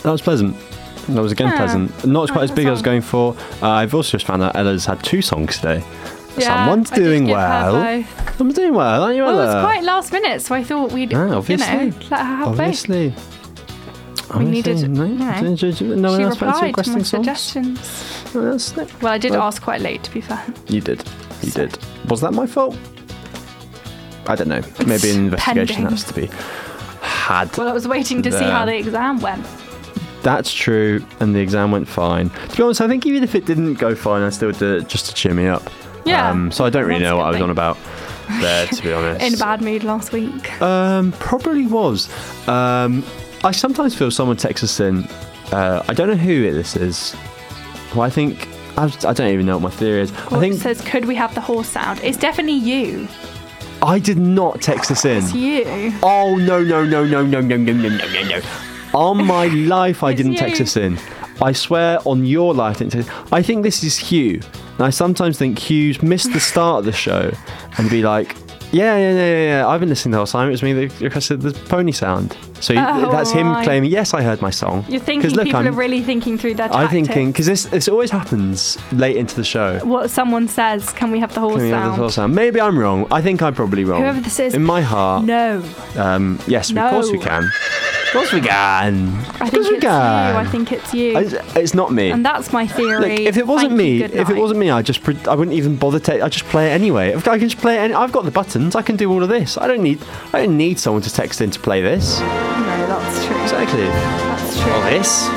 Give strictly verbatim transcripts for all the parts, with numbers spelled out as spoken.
That was pleasant. That was again Yeah. pleasant. Not as quite Oh, as big as I was song. going for. Uh, I've also just found out Ella's had two songs today. Yeah, Someone's I did doing give her well. both. I'm doing well, aren't you, Well, it Ella? was quite last minute, so I thought we'd, Ah, obviously. you know, let her have Obviously. We needed- no, no. no one both. else She fancy replied to requesting my songs? suggestions. Oh, that's it. Well, I did Well- ask quite late, to be fair. You did. You So- did. Was that my fault? I don't know. Maybe an investigation pending. has to be had. Well, I was waiting to see There. how the exam went. That's true, and the exam went fine. To be honest, I think even if it didn't go fine, I still did it just to cheer me up. Yeah. Um, so I don't really That's know a what I good was thing. on about there, to be honest. In a bad mood last week. Um, probably was. Um, I sometimes feel someone texts us in. Uh, I don't know who this is. Well, I think I, I don't even know what my theory is. Well, I think it says, could we have the horse sound? It's definitely you. I did not text this in. It's you. Oh no no no no no no no no no no no! On my life, I It's didn't you. text this in. I swear on your life, I didn't text. I think this is Hugh. And I sometimes think Hugh's missed the start of the show and be like, yeah, yeah, yeah, yeah, yeah. I've been listening the whole time. It was me that requested the pony sound. So he- Oh, that's him right. claiming, yes, I heard my song. You're thinking 'Cause look, people I'm- are really thinking through their I'm tactics. thinking, because this, this always happens late into the show. What someone says, can we have the horse Can we have sound? the whole sound? Maybe I'm wrong. I think I'm probably wrong. Whoever this is, In my heart, No. um, yes, No. of course we can. Of course we can. I Of think course it's we you. can. I think it's you. I- It's not me. And that's my theory. Look, if it wasn't Thank me, you, good if it night. wasn't me, I just pre- I wouldn't even bother to. I just play it anyway. If I can just play it. Any- I've got the buttons. I can do all of this. I don't need. I don't need someone to text in to play this. No, that's true. Exactly. That's true. Or this.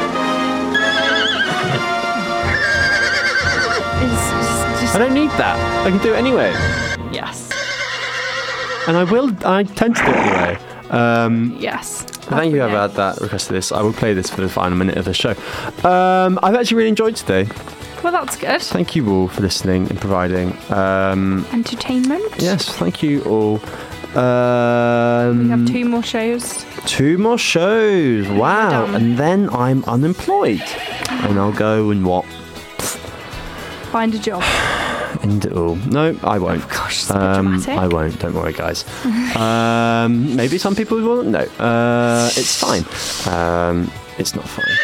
It's just, just I don't need that. I can do it anyway, yes, and I will. I tend to do it anyway. Um, yes. Thank you, whoever had that requested this. I will play this for the final minute of the show. Um, I've actually really enjoyed today. Well, that's good. Thank you all for listening and providing. Um, Entertainment. yes, thank you all. Um, We have two more shows. Two more shows. Wow. done. And then I'm unemployed. And I'll go and what? Find a job. End it all. No, I won't. Gosh, it's a bit Um, dramatic. I won't. Don't worry, guys. um, maybe some people will. No. Uh, it's fine. Um, it's not fine.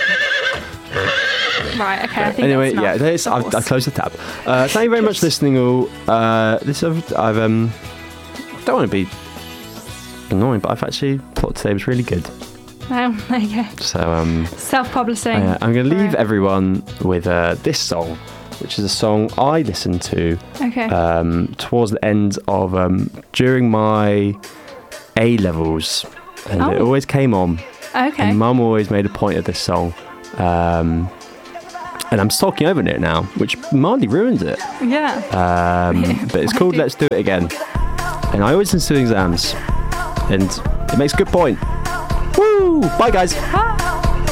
Right. Okay. I think Anyway, that's yeah, enough. there's, The I've, horse. I closed the tab. Uh, thank you very much for listening, all. Uh, this I've, I've um, don't want to be annoying, but I've actually thought today was really good. Oh, there you go. So um. Self-publishing. Uh, I'm going to leave Right. everyone with uh, this song, which is a song I listened to Okay. um, towards the end of um, during my A levels, and it Oh. always came on. okay. And Mum always made a point of this song, um, and I'm talking over it now, which mildly ruins it. Yeah. Um, but it's Why called do- "Let's Do It Again," and I always listen to exams, and it makes a good point. Woo! Bye, guys. Bye.